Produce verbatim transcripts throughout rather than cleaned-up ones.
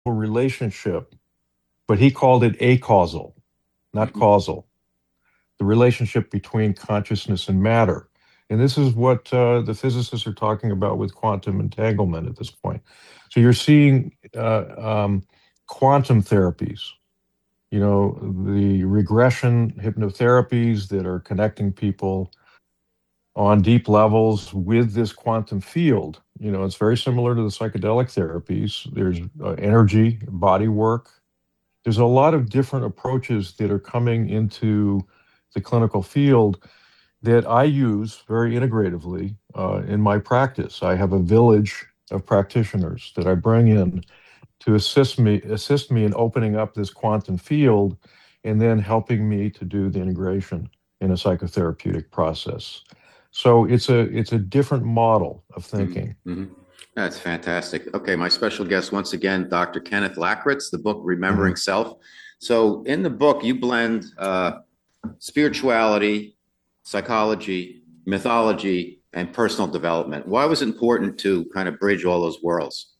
relationship, but he called it acausal, not Mhm. causal, the relationship between consciousness and matter. And this is what uh, the physicists are talking about with quantum entanglement at this point. So you're seeing uh, um, quantum therapies, you know, the regression hypnotherapies that are connecting people on deep levels with this quantum field. You know, it's very similar to the psychedelic therapies. There's uh, energy, body work. There's a lot of different approaches that are coming into the clinical field that I use very integratively uh, in my practice. I have a village of practitioners that I bring in to assist me assist me in opening up this quantum field and then helping me to do the integration in a psychotherapeutic process. So it's a it's a different model of Mhm. thinking. Mhm. That's fantastic. Okay, my special guest once again, Doctor Kenneth Lackritz, the book Mhm. Remembering Self. So in the book, you blend uh, spirituality, psychology, mythology, and personal development. Why was it important to kind of bridge all those worlds?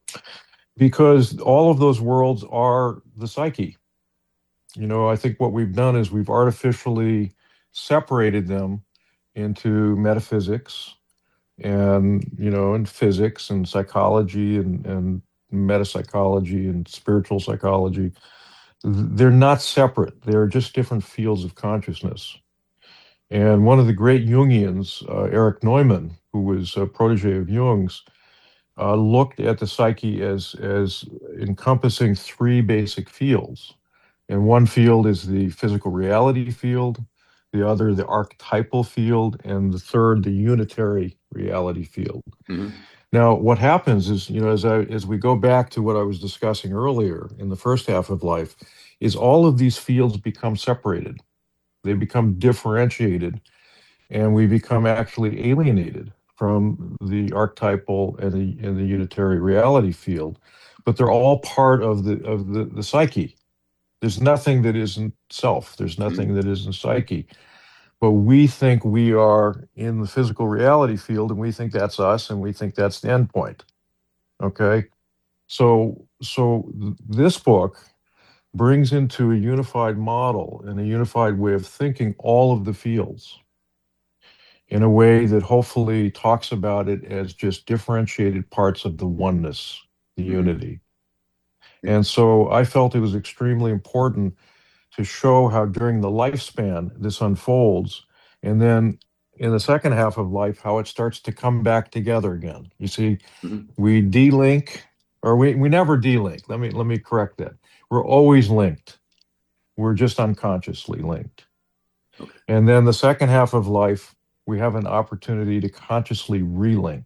Because all of those worlds are the psyche. You know, I think what we've done is we've artificially separated them into metaphysics and, you know, and physics and psychology and, and metapsychology and spiritual psychology. They're not separate. They're just different fields of consciousness. And one of the great Jungians, uh, Erich Neumann, who was a protege of Jung's, uh, looked at the psyche as as encompassing three basic fields. And one field is the physical reality field, the other the archetypal field, and the third the unitary reality field. Mhm. Now, what happens is, you know, as I as we go back to what I was discussing earlier in the first half of life, is all of these fields become separated. They become differentiated, and we become actually alienated from the archetypal and the and the unitary reality field. But they're all part of the of the, the psyche. There's nothing that isn't self. There's nothing Mhm. that isn't psyche. But we think we are in the physical reality field, and we think that's us, and we think that's the end point. Okay. So, so this book brings into a unified model and a unified way of thinking all of the fields in a way that hopefully talks about it as just differentiated parts of the oneness, the Mhm. unity. And so I felt it was extremely important to show how during the lifespan this unfolds, and then in the second half of life, how it starts to come back together again. You see, Mhm. we de-link, or we, we never de-link. Let me let me correct that. We're always linked. We're just unconsciously linked. Okay. And then the second half of life, we have an opportunity to consciously relink.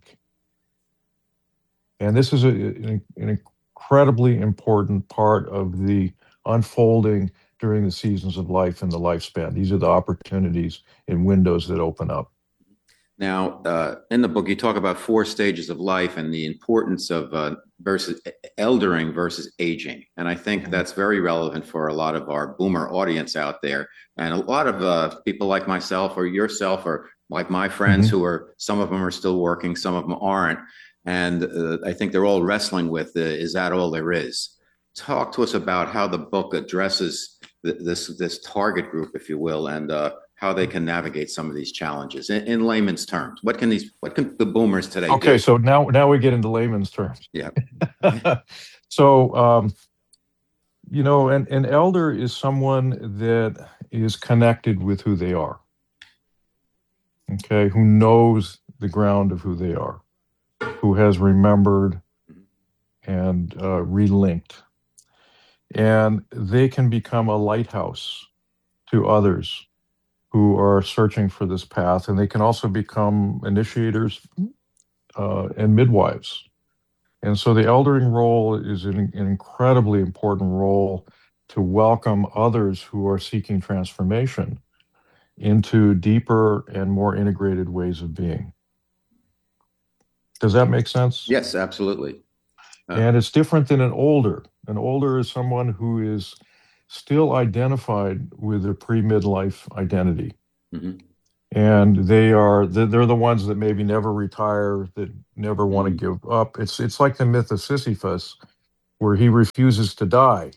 And this is a, an, an incredibly important part of the unfolding during the seasons of life and the lifespan. These are the opportunities and windows that open up. Now, uh, in the book, you talk about four stages of life and the importance of uh, versus eldering versus aging, and I think Mhm. that's very relevant for a lot of our boomer audience out there, and a lot of uh, people like myself or yourself or like my friends Mhm. who are some of them are still working, some of them aren't, and uh, I think they're all wrestling with uh, is that all there is? Talk to us about how the book addresses th- this this target group, if you will, and uh, how they can navigate some of these challenges in, in layman's terms. What can these what can the boomers today Okay, do? so now now we get into layman's terms. Yeah. So, um, you know, an, an elder is someone that is connected with who they are, okay, who knows the ground of who they are, who has remembered and uh, relinked. And they can become a lighthouse to others who are searching for this path. And they can also become initiators uh, and midwives. And so the eldering role is an, an incredibly important role to welcome others who are seeking transformation into deeper and more integrated ways of being. Does that make sense? Yes, absolutely. Uh, And it's different than an older. An older is someone who is still identified with their pre-midlife identity. mhm, And they are they're the ones that maybe never retire, that never want to mhm, give up. It's it's like the myth of Sisyphus, where he refuses to die.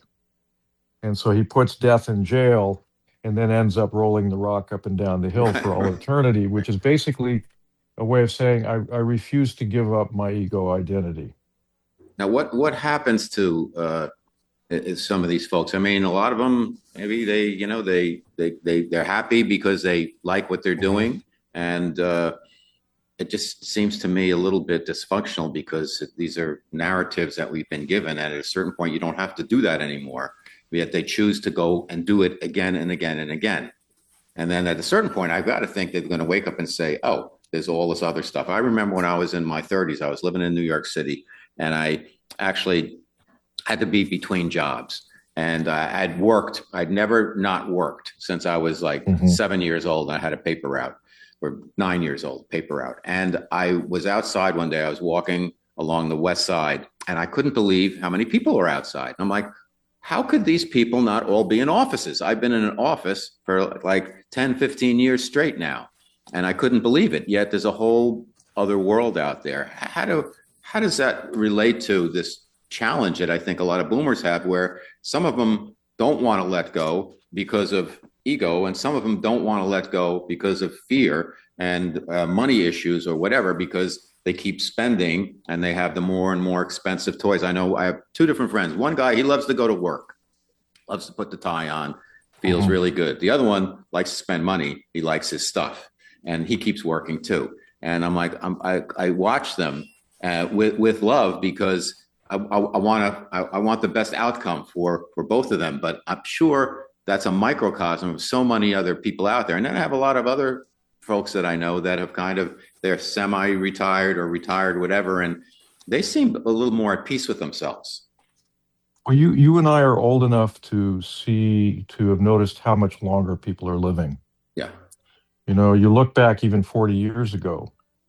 And so he puts death in jail and then ends up rolling the rock up and down the hill for all eternity, which is basically a way of saying, I, I refuse to give up my ego identity. Now, what, what happens to uh, some of these folks? I mean, a lot of them, maybe they, you know, they, they, they, they're happy because they like what they're doing. And uh, it just seems to me a little bit dysfunctional because these are narratives that we've been given. And at a certain point, you don't have to do that anymore. Yet they choose to go and do it again and again and again. And then at a certain point, I've got to think they're going to wake up and say, oh, there's all this other stuff. I remember when I was in my thirties, I was living in New York City, and I actually had to be between jobs. And uh, I'd worked, I'd never not worked since I was like mm-hmm. seven years old. And I had a paper route, or nine years old, paper route. And I was outside one day, I was walking along the west side, and I couldn't believe how many people were outside. I'm like, how could these people not all be in offices? I've been in an office for like ten, fifteen years straight now, and I couldn't believe it. Yet there's a whole other world out there. How do, how does that relate to this challenge that I think a lot of boomers have, where some of them don't want to let go because of ego, and some of them don't want to let go because of fear and uh, money issues or whatever, because they keep spending and they have the more and more expensive toys. I know I have two different friends. One guy, he loves to go to work, loves to put the tie on, feels mm-hmm. really good. The other one likes to spend money. He likes his stuff, and he keeps working too. And I'm like, I'm, I, I watch them uh, with, with love, because I, I, I want to, I, I want the best outcome for, for both of them. But I'm sure that's a microcosm of so many other people out there. And then I have a lot of other folks that I know that have kind of, they're semi-retired or retired, whatever, and they seem a little more at peace with themselves. Well, you, you and I are old enough to see, to have noticed how much longer people are living. Yeah. You know, you look back even forty years ago,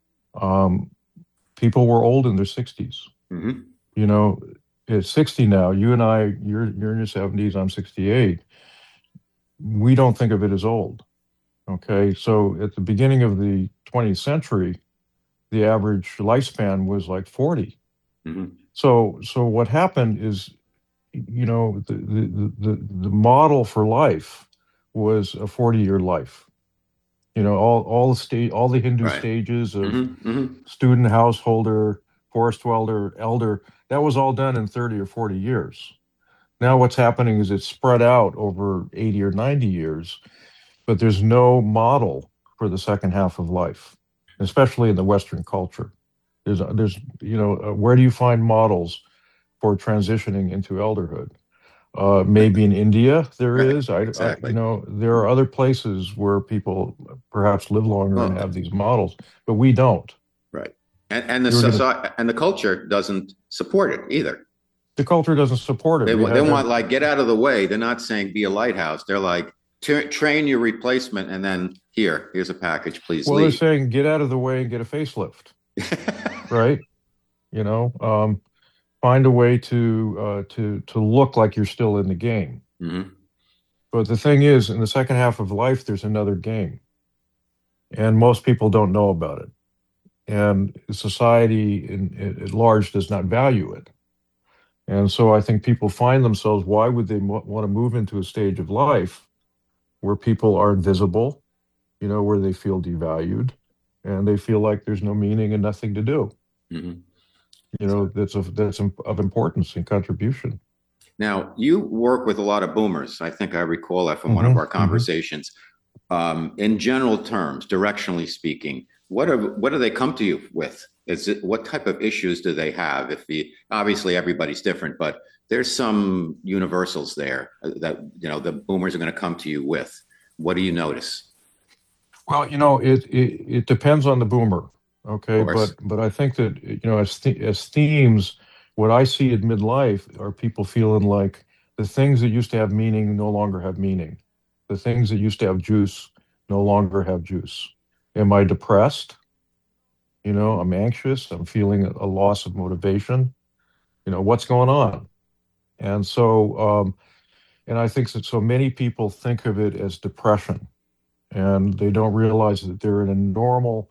um, people were old in their sixties. Mm-hmm. You know, at sixty now, you and I, you're, you're in your seventies, I'm sixty-eight. We don't think of it as old. Okay, so at the beginning of the twentieth century, the average lifespan was like forty. Mm-hmm. So, so what happened is, you know, the the the, the model for life was a forty-year life. You know, all all the state, all the Hindu right. stages of mm-hmm. Mm-hmm. student, householder, forest dweller, elder, that was all done in thirty or forty years. Now what's happening is it's spread out over eighty or ninety years. But there's no model for the second half of life, especially in the Western culture. There's, there's, you know, uh, where do you find models for transitioning into elderhood? Uh, maybe in India there right. is. I, exactly. I, you know, there are other places where people perhaps live longer well, and have these models, but we don't. Right, and and the society gonna, and the culture doesn't support it either. The culture doesn't support it. They, they want like get out of the way. They're not saying be a lighthouse. They're like, train your replacement, and then here, here's a package, please. Well, leave. They're saying get out of the way and get a facelift, right? You know, um, find a way to uh, to to look like you're still in the game. Mm-hmm. But the thing is, in the second half of life, there's another game, and most people don't know about it, and society in, in, at large does not value it. And so I think people find themselves, why would they mo- want to move into a stage of life where people are invisible, you know, where they feel devalued and they feel like there's no meaning and nothing to do. Mm-hmm. You know, that's of, that's of importance and contribution. Now, you work with a lot of boomers. I think I recall that from mm-hmm. one of our conversations. Mm-hmm. Um, in general terms, directionally speaking, what are what do they come to you with? Is it, what type of issues do they have? If the, obviously everybody's different, but there's some universals there that, you know, the boomers are going to come to you with. What do you notice? Well, you know, it it, it depends on the boomer. Okay, but but I think that, you know, as th- as themes, what I see at midlife are people feeling like the things that used to have meaning no longer have meaning. The things that used to have juice no longer have juice. Am I depressed? You know, I'm anxious. I'm feeling a loss of motivation. You know, what's going on? And so, um, and I think that so many people think of it as depression, and they don't realize that they're in a normal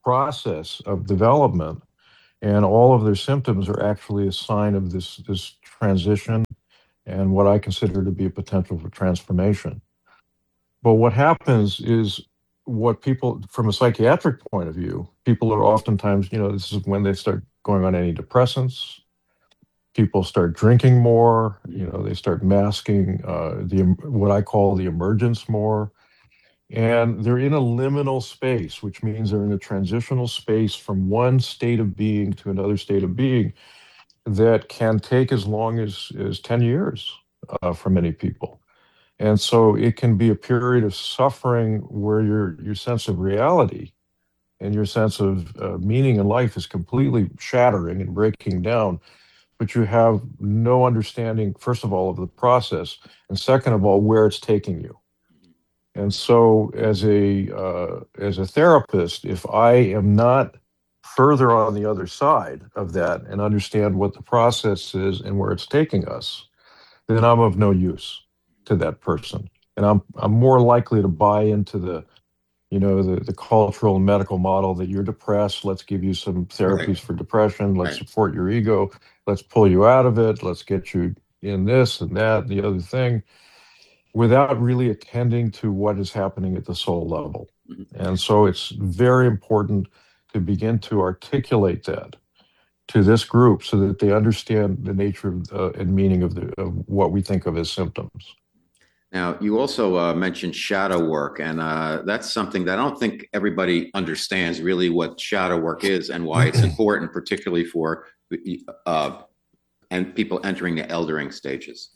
process of development, and all of their symptoms are actually a sign of this this transition and what I consider to be a potential for transformation. But what happens is what people, from a psychiatric point of view, people are oftentimes, you know, this is when they start going on antidepressants. People start drinking more, you know, they start masking uh, the what I call the emergence more. And they're in a liminal space, which means they're in a transitional space from one state of being to another state of being that can take as long as, as ten years uh, for many people. And so it can be a period of suffering where your, your sense of reality and your sense of uh, meaning in life is completely shattering and breaking down, but you have no understanding, first of all, of the process, and second of all, where it's taking you. And so as a uh, as a therapist, if I am not further on the other side of that and understand what the process is and where it's taking us, then I'm of no use to that person. And I'm I'm more likely to buy into the, you know, the, the cultural and medical model that you're depressed. Let's give you some therapies Right. for depression. Let's Right. support your ego. Let's pull you out of it. Let's get you in this and that and the other thing, without really attending to what is happening at the soul level. Mm-hmm. And so it's very important to begin to articulate that to this group so that they understand the nature of, uh, and meaning of, the, of what we think of as symptoms. Now, you also uh, mentioned shadow work, and uh, that's something that I don't think everybody understands really what shadow work is and why it's important, particularly for uh, and people entering the eldering stages.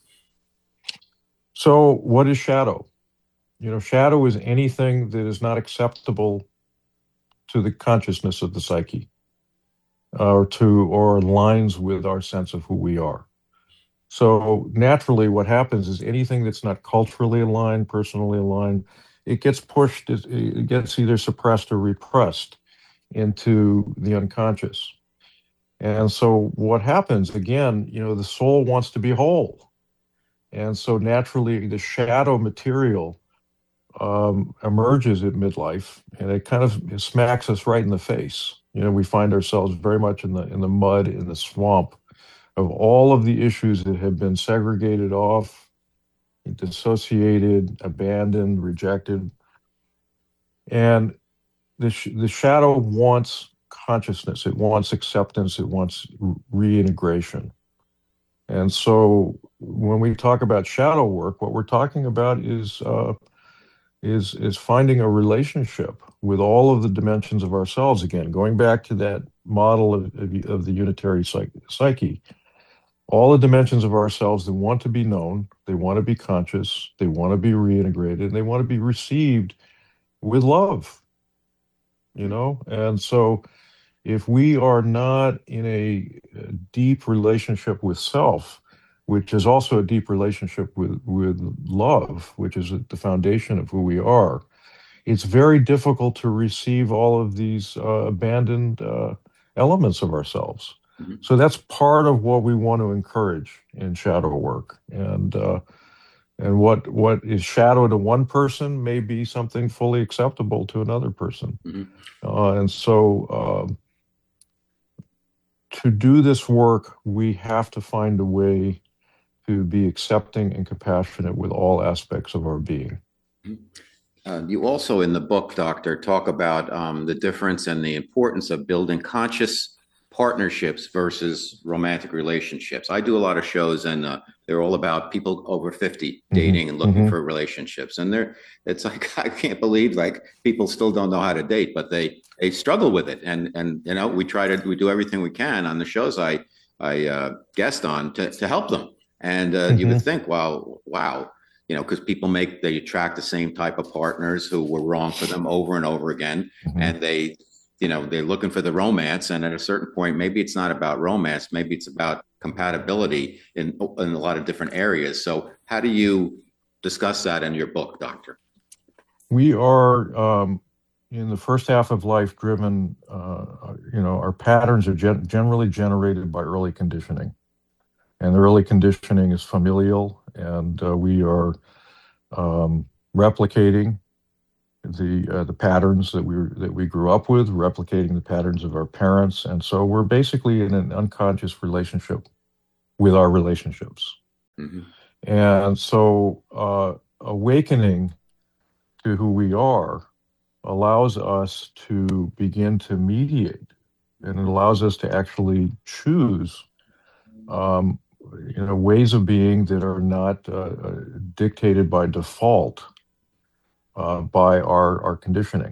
So what is shadow? You know, shadow is anything that is not acceptable to the consciousness of the psyche, uh, or to or aligns with our sense of who we are. So naturally, what happens is anything that's not culturally aligned, personally aligned, it gets pushed, it gets either suppressed or repressed into the unconscious. And so what happens, again, you know, the soul wants to be whole. And so naturally, the shadow material um, emerges at midlife, and it kind of it smacks us right in the face. You know, we find ourselves very much in the in the mud, in the swamp of all of the issues that have been segregated off, dissociated, abandoned, rejected. And the, sh- the shadow wants consciousness, it wants acceptance, it wants reintegration. And so when we talk about shadow work, what we're talking about is uh, is is finding a relationship with all of the dimensions of ourselves again, going back to that model of, of, of the unitary psyche. All the dimensions of ourselves that want to be known, they want to be conscious, they want to be reintegrated, and they want to be received with love, you know? And so if we are not in a, a deep relationship with self, which is also a deep relationship with, with love, which is at the foundation of who we are, it's very difficult to receive all of these uh, abandoned uh, elements of ourselves. Mm-hmm. So that's part of what we want to encourage in shadow work. And uh, and what what is shadow to one person may be something fully acceptable to another person. Mm-hmm. Uh, and so um, to do this work, we have to find a way to be accepting and compassionate with all aspects of our being. Uh, you also, in the book, Doctor, talk about um, the difference and the importance of building conscious partnerships versus romantic relationships. I do a lot of shows, and uh, they're all about people over fifty dating mm-hmm. and looking mm-hmm. for relationships. And they're, it's like, I can't believe like people still don't know how to date, but they they struggle with it. And and you know, we try to we do everything we can on the shows I I uh, guest on to to help them. And uh, mm-hmm. you would think, well, wow, you know, because people make, they attract the same type of partners who were wrong for them over and over again. Mm-hmm. And they, you know, they're looking for the romance. And at a certain point, maybe it's not about romance, maybe it's about compatibility in, in a lot of different areas. So how do you discuss that in your book, Doctor? We are, um, in the first half of life, driven, uh, you know, our patterns are gen- generally generated by early conditioning. And the early conditioning is familial, and uh, we are um, replicating the uh, the patterns that we that we grew up with, replicating the patterns of our parents, and so we're basically in an unconscious relationship with our relationships. Mhm. And so uh, awakening to who we are allows us to begin to mediate, and it allows us to actually choose um, you know, ways of being that are not uh, dictated by default uh, by our, our conditioning.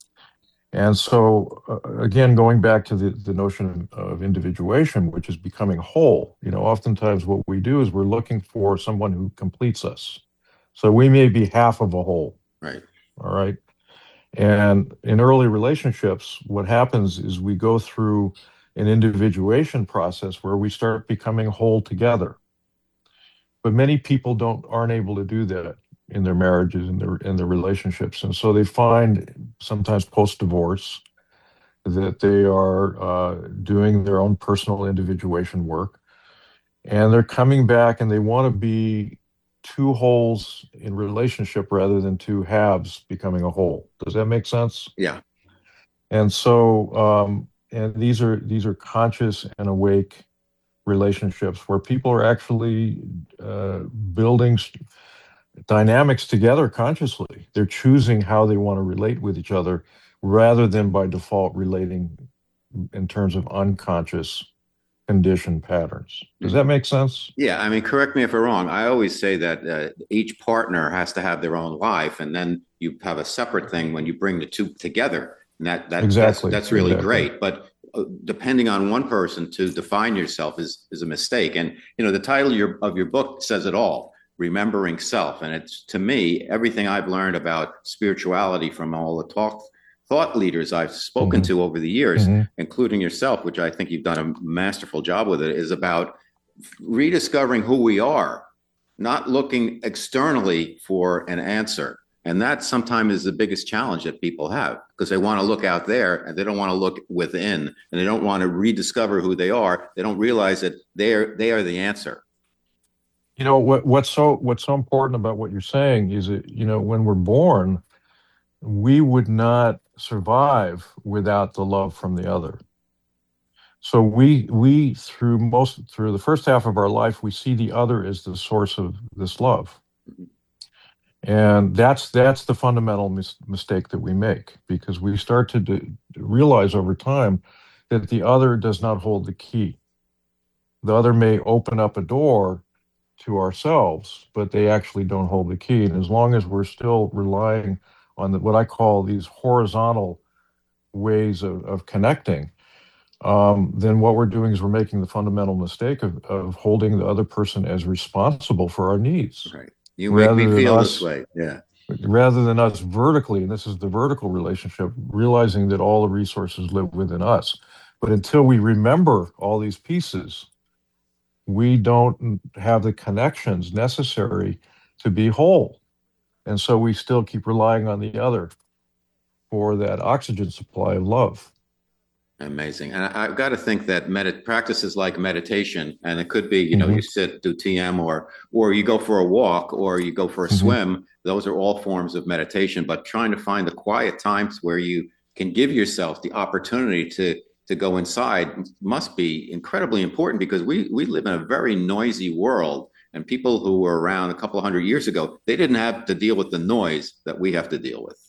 And so, uh, again, going back to the, the notion of individuation, which is becoming whole, you know, oftentimes what we do is we're looking for someone who completes us. So we may be half of a whole. Right. All right. And in early relationships, what happens is we go through an individuation process where we start becoming whole together. But many people don't aren't able to do that in their marriages and their in their relationships, and so they find sometimes post divorce that they are uh, doing their own personal individuation work, and they're coming back and they want to be two wholes in relationship rather than two halves becoming a whole. Does that make sense? Yeah. And so, um, and these are these are conscious and awake relationships where people are actually uh, building dynamics together consciously. They're choosing how they want to relate with each other rather than by default relating in terms of unconscious conditioned patterns. Does that make sense? Yeah, I mean, correct me if I'm wrong. I always say that uh, each partner has to have their own life, and then you have a separate thing when you bring the two together. And that that exactly that's, that's really exactly. great. But uh, depending on one person to define yourself is is a mistake. And you know, the title of your, of your book says it all: Remembering Self. And it's, to me, everything I've learned about spirituality from all the talk thought leaders I've spoken mm-hmm. to over the years, mm-hmm. including yourself, which I think you've done a masterful job with it, is about rediscovering who we are, not looking externally for an answer. And that sometimes is the biggest challenge that people have, because they want to look out there and they don't want to look within, and they don't want to rediscover who they are. They don't realize that they're they are the answer. You know what what's so what's so important about what you're saying is that, you know, when we're born, we would not survive without the love from the other. So we we through most through the first half of our life, we see the other as the source of this love. And that's that's the fundamental mis- mistake that we make, because we start to do, realize over time that the other does not hold the key. The other may open up a door to ourselves, but they actually don't hold the key. And as long as we're still relying on the, what I call these horizontal ways of, of connecting, um, then what we're doing is we're making the fundamental mistake of, of holding the other person as responsible for our needs. Right. You make me feel us, this way. Yeah. Rather than us vertically, and this is the vertical relationship, realizing that all the resources live within us. But until we remember all these pieces, we don't have the connections necessary to be whole. And so we still keep relying on the other for that oxygen supply of love. Amazing. And I, I've got to think that med- practices like meditation, and it could be, you know, mm-hmm. you sit, do T M, or or you go for a walk, or you go for a mm-hmm. swim. Those are all forms of meditation, but trying to find the quiet times where you can give yourself the opportunity to to go inside must be incredibly important, because we we live in a very noisy world, and people who were around a couple of hundred years ago, they didn't have to deal with the noise that we have to deal with.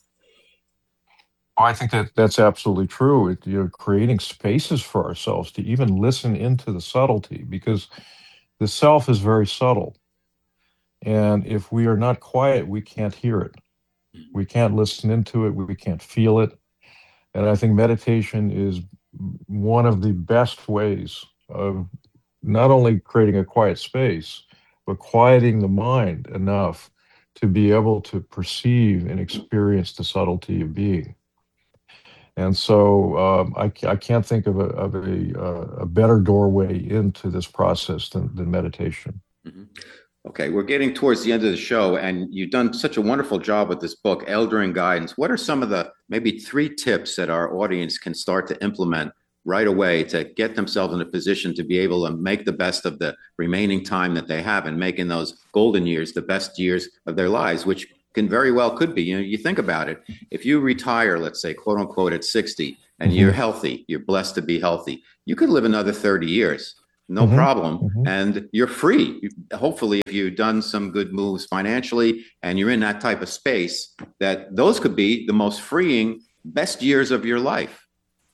I think that that's absolutely true. It, you're creating spaces for ourselves to even listen into the subtlety, because the self is very subtle. And if we are not quiet, we can't hear it. We can't listen into it. We can't feel it. And I think meditation is one of the best ways of not only creating a quiet space, but quieting the mind enough to be able to perceive and experience the subtlety of being. And so um, I, I can't think of a, of a, uh, a better doorway into this process than, than meditation. Mm-hmm. Okay, we're getting towards the end of the show, and you've done such a wonderful job with this book, Eldering Guidance. What are some of the maybe three tips that our audience can start to implement right away to get themselves in a position to be able to make the best of the remaining time that they have, and making those golden years the best years of their lives, which can very well could be. You know, you think about it. If you retire, let's say, quote unquote, at sixty, and mm-hmm. you're healthy, you're blessed to be healthy, you could live another thirty years. no Mm-hmm. problem. Mm-hmm. And you're free. Hopefully, if you've done some good moves financially and you're in that type of space, that those could be the most freeing, best years of your life.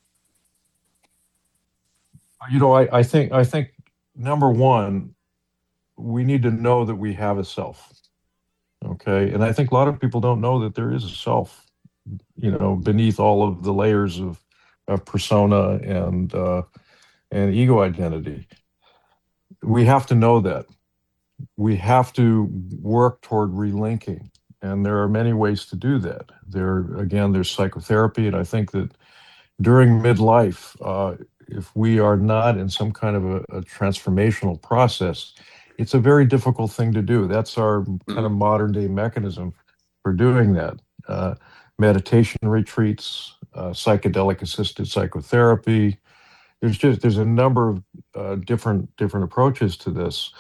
You know, I, I think I think number one, we need to know that we have a self. Okay. And I think a lot of people don't know that there is a self, you know, beneath all of the layers of, of persona and uh, and ego identity. We have to know that. We have to work toward relinking. And there are many ways to do that. There, again, there's psychotherapy. And I think that during midlife, uh, if we are not in some kind of a, a transformational process, it's a very difficult thing to do. That's our kind of modern day mechanism for doing that. Uh, meditation retreats, uh, psychedelic assisted psychotherapy. There's just there's a number of uh, different different approaches to this,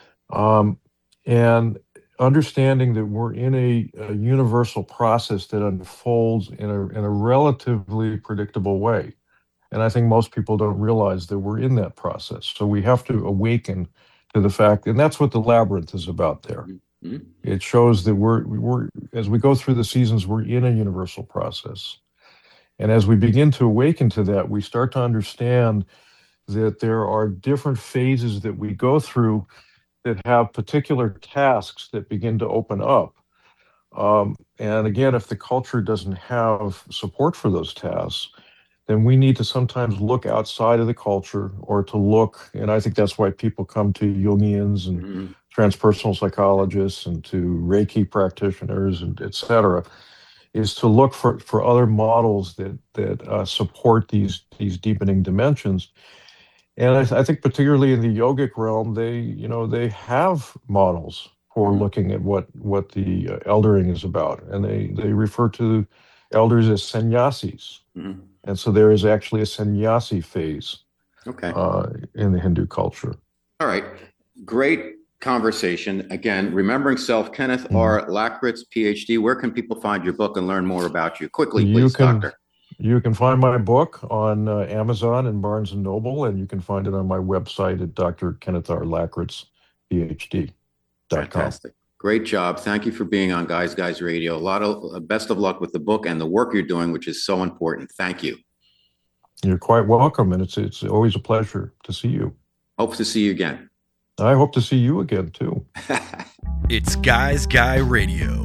um, and understanding that we're in a, a universal process that unfolds in a in a relatively predictable way. And I think most people don't realize that we're in that process. So we have to awaken to the fact, and that's what the labyrinth is about there. Mm-hmm. It shows that we're, we're, as we go through the seasons, we're in a universal process. And as we begin to awaken to that, we start to understand that there are different phases that we go through that have particular tasks that begin to open up. Um, and again, if the culture doesn't have support for those tasks, then we need to sometimes look outside of the culture or to look, and I think that's why people come to Jungians and Mm-hmm. transpersonal psychologists and to Reiki practitioners and et cetera, is to look for, for other models that that uh, support these these deepening dimensions. And I, th- I think particularly in the yogic realm, they you know they have models for Mm-hmm. looking at what what the uh, eldering is about, and they they refer to elders as sannyasis. Mm-hmm. And so there is actually a sannyasi phase Okay. uh, in the Hindu culture. All right. Great conversation. Again, Remembering Self, Kenneth Mm-hmm. R. Lackritz, P H D. Where can people find your book and learn more about you? Quickly, You please, can Doctor. you can find my book on uh, Amazon and Barnes and Noble, and you can find it on my website at Doctor Kenneth R. Lackritz, P H D dot com. Fantastic. Great job. Thank you for being on Guys Guys Radio. A lot of uh, best of luck with the book and the work you're doing, which is so important. Thank you. You're quite welcome, and it's it's always a pleasure to see you. Hope to see you again. I hope to see you again too. It's Guys Guy Radio.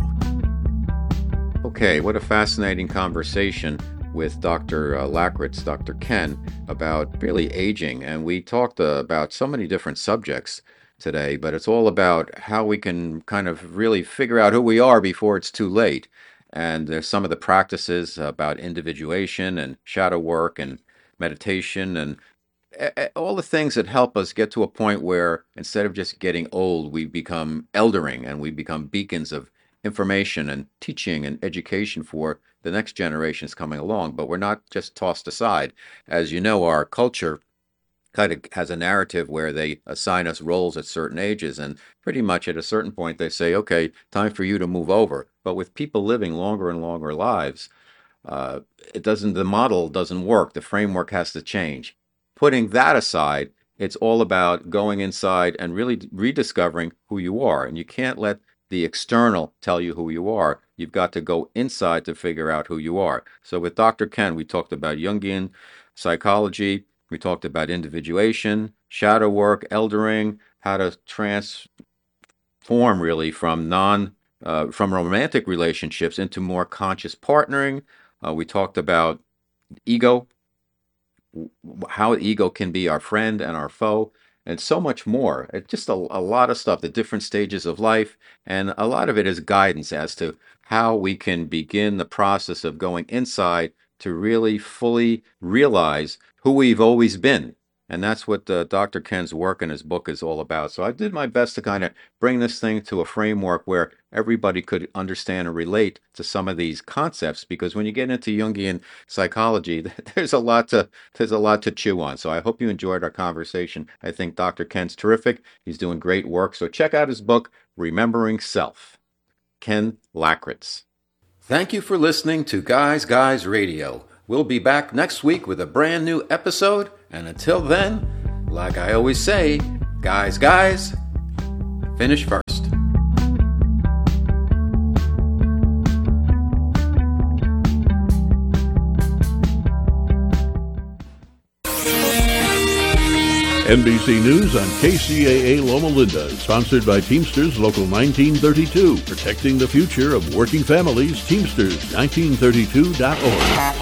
Okay, what a fascinating conversation with Doctor Uh, Lackritz, Doctor Ken, about really aging. And we talked uh, about so many different subjects today, but it's all about how we can kind of really figure out who we are before it's too late. And there's some of the practices about individuation and shadow work and meditation and all the things that help us get to a point where instead of just getting old, we become eldering and we become beacons of information and teaching and education for the next generations coming along. But we're not just tossed aside. As you know, our culture kind of has a narrative where they assign us roles at certain ages, and pretty much at a certain point they say, okay, time for you to move over. But with people living longer and longer lives, uh, it doesn't, the model doesn't work. The framework has to change. Putting that aside, it's all about going inside and really rediscovering who you are. And you can't let the external tell you who you are. You've got to go inside to figure out who you are. So with Doctor Ken, we talked about Jungian psychology. We talked about individuation, shadow work, eldering, how to transform really from non, uh, from romantic relationships into more conscious partnering. Uh, we talked about ego, how ego can be our friend and our foe, and so much more. It's just a, a lot of stuff, the different stages of life, and a lot of it is guidance as to how we can begin the process of going inside to really fully realize who we've always been. And that's what uh, Doctor Ken's work in his book is all about. So I did my best to kind of bring this thing to a framework where everybody could understand and relate to some of these concepts. Because when you get into Jungian psychology, there's a lot to there's a lot to chew on. So I hope you enjoyed our conversation. I think Doctor Ken's terrific. He's doing great work. So check out his book, Remembering Self. Ken Lackritz. Thank you for listening to Guys Guys Radio. We'll be back next week with a brand new episode. And until then, Like I always say, guys, guys, finish first. N B C News on K C A A Loma Linda, sponsored by Teamsters Local nineteen thirty-two, protecting the future of working families. Teamsters nineteen thirty-two dot org.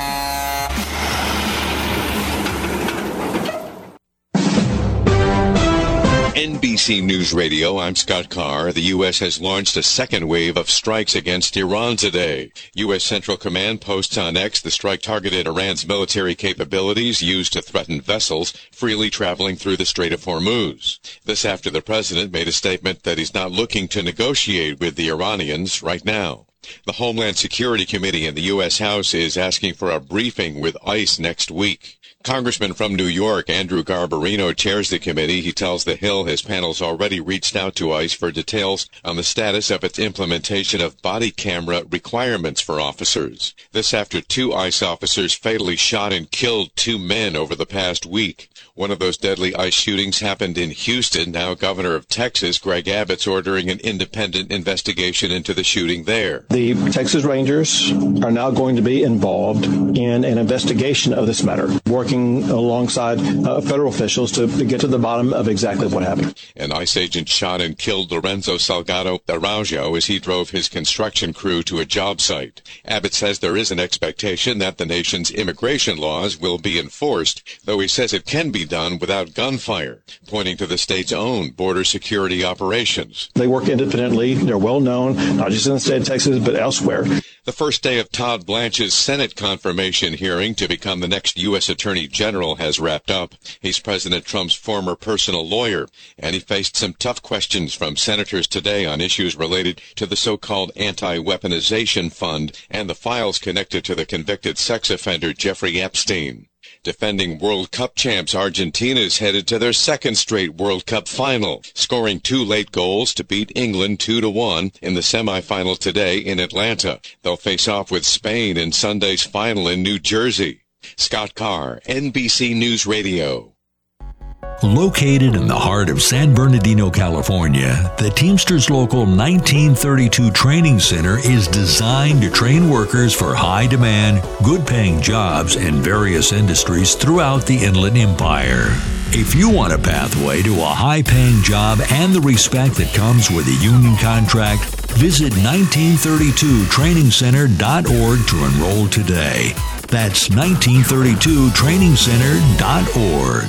N B C News Radio, I'm Scott Carr. The U S has launched a second wave of strikes against Iran today. U S Central Command posts on X the strike targeted Iran's military capabilities used to threaten vessels freely traveling through the Strait of Hormuz. This after the president made a statement that he's not looking to negotiate with the Iranians right now. The Homeland Security Committee in the U S House is asking for a briefing with ICE next week. Congressman from New York, Andrew Garbarino, chairs the committee. He tells The Hill his panel's already reached out to ICE for details on the status of its implementation of body camera requirements for officers. This after two ICE officers fatally shot and killed two men over the past week. One of those deadly ICE shootings happened in Houston. Now Governor of Texas, Greg Abbott's ordering an independent investigation into the shooting there. The Texas Rangers are now going to be involved in an investigation of this matter, working alongside uh, federal officials to, to get to the bottom of exactly what happened. An ICE agent shot and killed Lorenzo Salgado Araujo as he drove his construction crew to a job site. Abbott says there is an expectation that the nation's immigration laws will be enforced, though he says it can be done without gunfire, pointing to the state's own border security operations. They work independently. They're well known, not just in the state of Texas, but elsewhere. The first day of Todd Blanche's Senate confirmation hearing to become the next U S Attorney General has wrapped up. He's President Trump's former personal lawyer, and he faced some tough questions from senators today on issues related to the so-called anti-weaponization fund and the files connected to the convicted sex offender Jeffrey Epstein. Defending World Cup champs Argentina is headed to their second straight World Cup final, scoring two late goals to beat England two to one in the semifinal today in Atlanta. They'll face off with Spain in Sunday's final in New Jersey. Scott Carr, N B C News Radio. Located in the heart of San Bernardino, California, the Teamsters Local nineteen thirty-two Training Center is designed to train workers for high-demand, good-paying jobs in various industries throughout the Inland Empire. If you want a pathway to a high-paying job and the respect that comes with a union contract, visit nineteen thirty-two training center dot org to enroll today. That's nineteen thirty-two training center dot org.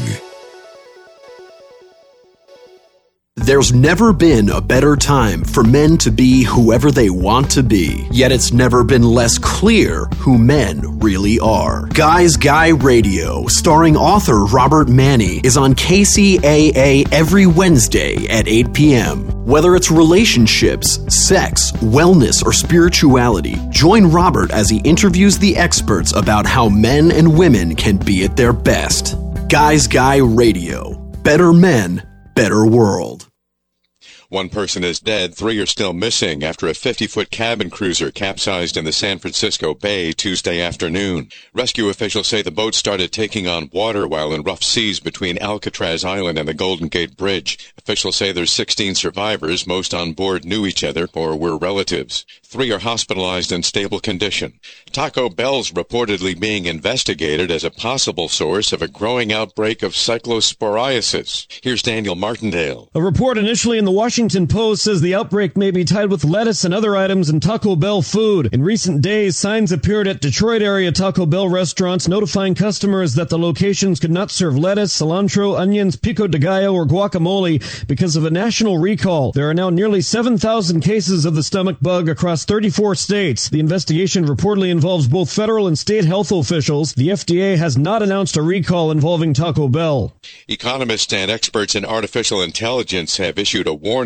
There's never been a better time for men to be whoever they want to be, yet it's never been less clear who men really are. Guys Guy Radio, starring author Robert Manni, is on K C A A every Wednesday at eight p.m. Whether it's relationships, sex, wellness, or spirituality, join Robert as he interviews the experts about how men and women can be at their best. Guys Guy Radio. Better men, better world. One person is dead, three are still missing after a fifty-foot cabin cruiser capsized in the San Francisco Bay Tuesday afternoon. Rescue officials say the boat started taking on water while in rough seas between Alcatraz Island and the Golden Gate Bridge. Officials say there's sixteen survivors. Most on board knew each other or were relatives. Three are hospitalized in stable condition. Taco Bell's reportedly being investigated as a possible source of a growing outbreak of cyclosporiasis. Here's Daniel Martindale. A report initially in the Washington Post says the outbreak may be tied with lettuce and other items in Taco Bell food. In recent days, signs appeared at Detroit area Taco Bell restaurants notifying customers that the locations could not serve lettuce, cilantro, onions, pico de gallo, or guacamole because of a national recall. There are now nearly seven thousand cases of the stomach bug across thirty-four states. The investigation reportedly involves both federal and state health officials. The F D A has not announced a recall involving Taco Bell. Economists and experts in artificial intelligence have issued a warning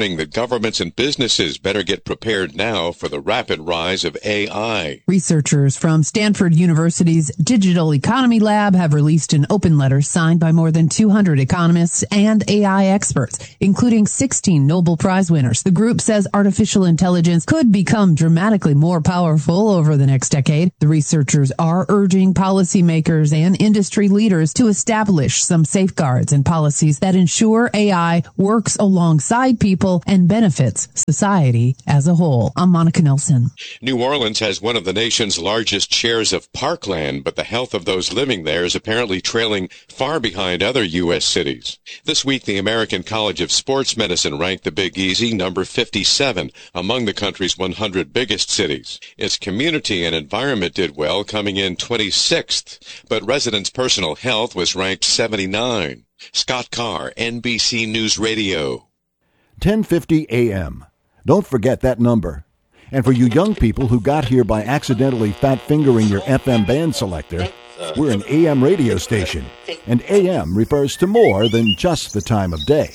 warning that governments and businesses better get prepared now for the rapid rise of A I. Researchers from Stanford University's Digital Economy Lab have released an open letter signed by more than two hundred economists and A I experts, including sixteen Nobel Prize winners. The group says artificial intelligence could become dramatically more powerful over the next decade. The researchers are urging policymakers and industry leaders to establish some safeguards and policies that ensure A I works alongside people and benefits society as a whole. I'm Monica Nelson. New Orleans has one of the nation's largest shares of parkland, but the health of those living there is apparently trailing far behind other U S cities. This week, the American College of Sports Medicine ranked the Big Easy number fifty-seven among the country's one hundred biggest cities. Its community and environment did well, coming in twenty-sixth, but residents' personal health was ranked seventy-nine. Scott Carr, N B C News Radio. ten fifty A M. Don't forget that number. And for you young people who got here by accidentally fat-fingering your F M band selector, we're an A M radio station, and A M refers to more than just the time of day.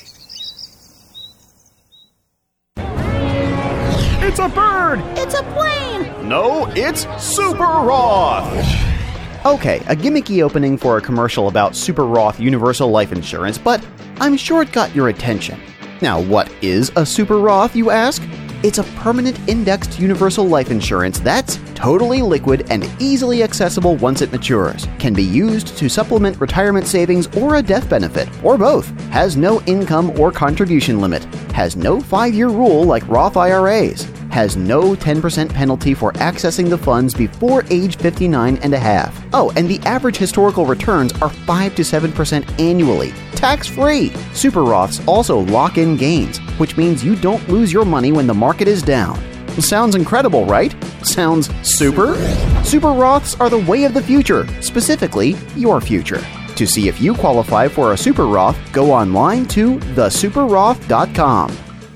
It's a bird! It's a plane! No, it's Super Roth! Okay, a gimmicky opening for a commercial about Super Roth Universal Life Insurance, but I'm sure it got your attention. Now, what is a Super Roth, you ask? It's a permanent indexed universal life insurance that's totally liquid and easily accessible once it matures. Can be used to supplement retirement savings or a death benefit, or both. Has no income or contribution limit. Has no five-year rule like Roth I R As. Has no ten percent penalty for accessing the funds before age fifty-nine and a half. Oh, and the average historical returns are five to seven percent annually, tax-free. Super Roths also lock in gains, which means you don't lose your money when the market is down. Sounds incredible, right? Sounds super? Super Roths are the way of the future, specifically your future. To see if you qualify for a Super Roth, go online to the super roth dot com.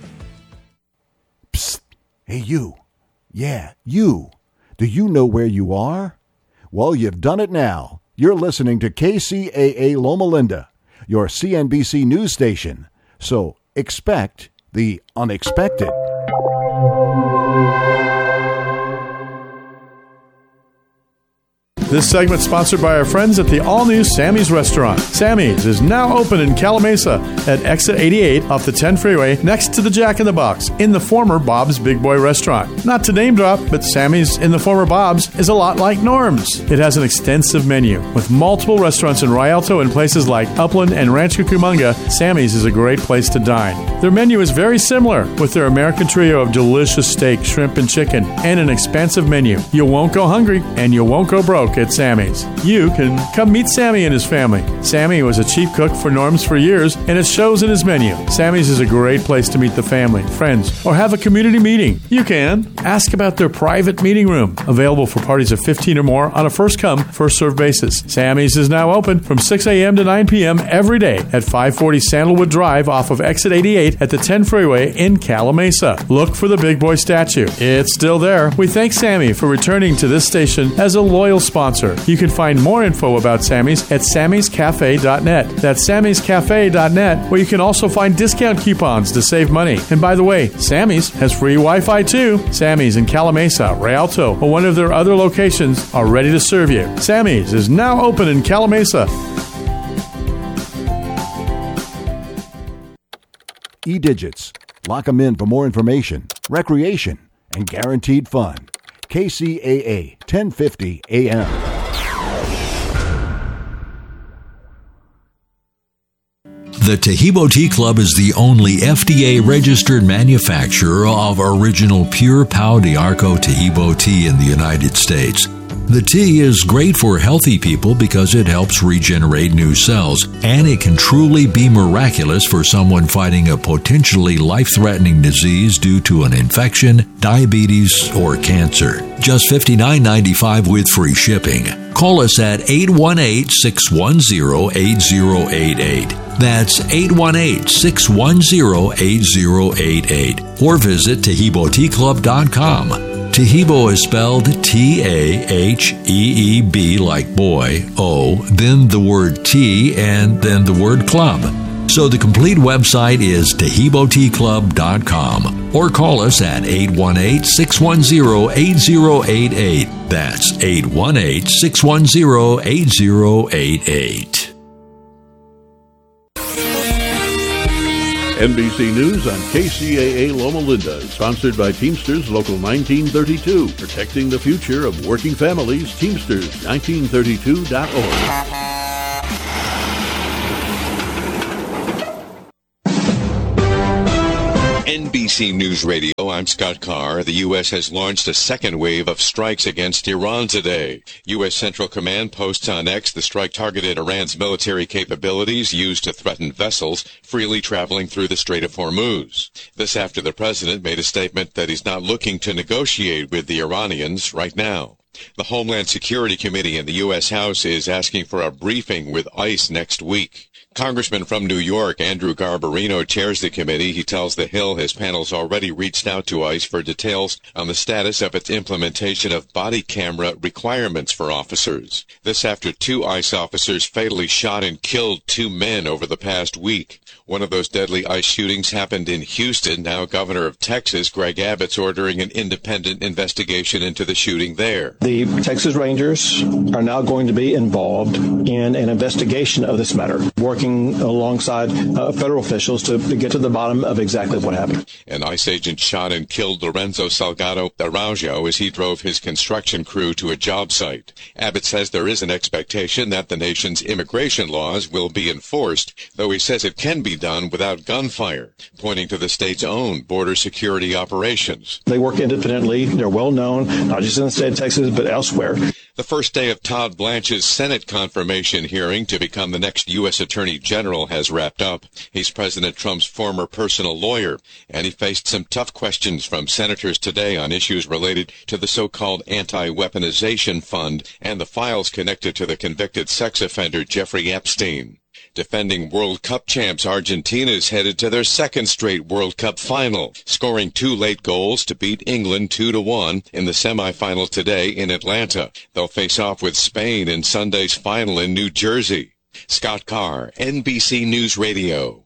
Psst. Hey, you. Yeah, you. Do you know where you are? Well, you've done it now. You're listening to K C A A Loma Linda, your C N B C news station. So expect the unexpected. This segment sponsored by our friends at the all-new Sammy's Restaurant. Sammy's is now open in Calamasa at exit eighty-eight off the ten freeway next to the Jack in the Box in the former Bob's Big Boy Restaurant. Not to name drop, but Sammy's in the former Bob's is a lot like Norm's. It has an extensive menu with multiple restaurants in Rialto and places like Upland and Rancho Cucamonga. Sammy's is a great place to dine. Their menu is very similar with their American trio of delicious steak, shrimp, and chicken and an expansive menu. You won't go hungry and you won't go broke at Sammy's. You can come meet Sammy and his family. Sammy was a chief cook for Norm's for years, and it shows in his menu. Sammy's is a great place to meet the family, friends, or have a community meeting. You can ask about their private meeting room, available for parties of fifteen or more on a first-come, first-served basis. Sammy's is now open from six a.m. to nine p.m. every day at five forty Sandalwood Drive off of exit eighty-eight at the ten freeway in Calamasa. Look for the Big Boy statue. It's still there. We thank Sammy for returning to this station as a loyal sponsor. You can find more info about Sammy's at sammys cafe dot net. That's sammys cafe dot net, where you can also find discount coupons to save money. And by the way, Sammy's has free Wi-Fi too. Sammy's in Calamasa, Rialto, or one of their other locations are ready to serve you. Sammy's is now open in Calamasa. E-Digits. Lock them in for more information, recreation, and guaranteed fun. K C A A, ten fifty A M. The Taheebo Tea Club is the only F D A-registered manufacturer of original pure Pau d'Arco Taheebo tea in the United States. The tea is great for healthy people because it helps regenerate new cells, and it can truly be miraculous for someone fighting a potentially life-threatening disease due to an infection, diabetes, or cancer. Just fifty-nine ninety-five with free shipping. Call us at eight one eight, six one zero, eight zero eight eight. That's eight one eight, six one zero, eight zero eight eight. Or visit Taheebo Tea Club dot com. Taheebo is spelled T A H E E B like boy, O, then the word tea, and then the word club. So the complete website is taheebo tea club dot com or call us at eight one eight, six one zero, eight zero eight eight. That's eight one eight, six one zero, eight zero eight eight. N B C News on K C A A Loma Linda, sponsored by Teamsters Local nineteen thirty-two, protecting the future of working families. Teamsters nineteen thirty-two dot org. N B C News Radio, I'm Scott Carr. The U S has launched a second wave of strikes against Iran today. U S Central Command posts on X the strike targeted Iran's military capabilities used to threaten vessels freely traveling through the Strait of Hormuz. This after the president made a statement that he's not looking to negotiate with the Iranians right now. The Homeland Security Committee in the U S House is asking for a briefing with ICE next week. Congressman from New York, Andrew Garbarino, chairs the committee. He tells The Hill his panel's already reached out to ICE for details on the status of its implementation of body camera requirements for officers. This after two ICE officers fatally shot and killed two men over the past week. One of those deadly ICE shootings happened in Houston. Now Governor of Texas, Greg Abbott's ordering an independent investigation into the shooting there. The Texas Rangers are now going to be involved in an investigation of this matter, working alongside uh, federal officials to, to get to the bottom of exactly what happened. An ICE agent shot and killed Lorenzo Salgado Araujo as he drove his construction crew to a job site. Abbott says there is an expectation that the nation's immigration laws will be enforced, though he says it can be done without gunfire, pointing to the state's own border security operations. They work independently. They're well known, not just in the state of Texas, but elsewhere. The first day of Todd Blanche's Senate confirmation hearing to become the next U S Attorney General has wrapped up. He's President Trump's former personal lawyer, and he faced some tough questions from senators today on issues related to the so-called anti-weaponization fund and the files connected to the convicted sex offender Jeffrey Epstein. Defending World Cup champs Argentina is headed to their second straight World Cup final, scoring two late goals to beat England two to one in the semifinal today in Atlanta. They'll face off with Spain in Sunday's final in New Jersey. Scott Carr, N B C News Radio.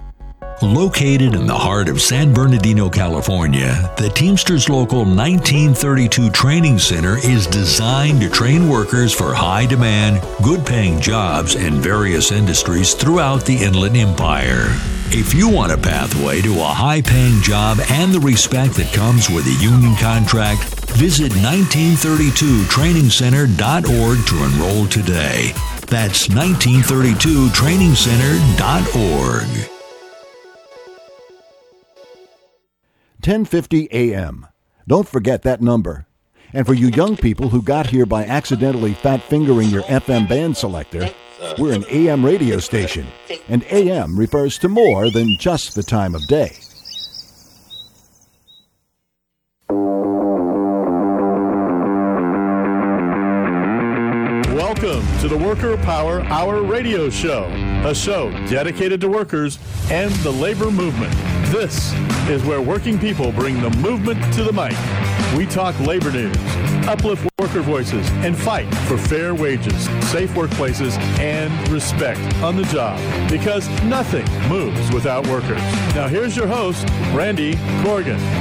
Located in the heart of San Bernardino, California, the Teamsters Local nineteen thirty-two Training Center is designed to train workers for high-demand, good-paying jobs in various industries throughout the Inland Empire. If you want a pathway to a high-paying job and the respect that comes with a union contract, visit nineteen thirty-two training center dot org to enroll today. That's nineteen thirty-two training center dot org. ten fifty A M. Don't forget that number. And for you young people who got here by accidentally fat-fingering your F M band selector, we're an A M radio station, and A M refers to more than just the time of day. Welcome to the Worker Power Hour radio show, a show dedicated to workers and the labor movement. This is where working people bring the movement to the mic. We talk labor news, uplift worker voices, and fight for fair wages, safe workplaces, and respect on the job, because nothing moves without workers. Now here's your host, Randy Corrigan.